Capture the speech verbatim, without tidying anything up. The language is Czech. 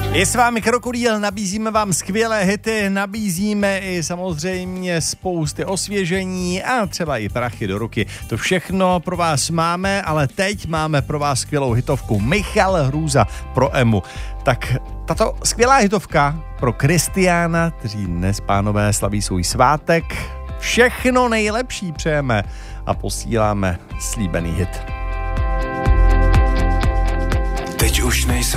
Je s vámi Krokodýl, nabízíme vám skvělé hity, nabízíme i samozřejmě spousty osvěžení a třeba i prachy do ruky. To všechno pro vás máme, ale teď máme pro vás skvělou hitovku. Michal Hrůza pro Emu. Tak tato skvělá hitovka pro Kristiána, kteří dnes, pánové, slaví svůj svátek. Všechno nejlepší přejeme a posíláme slíbený hit. Teď už nejsem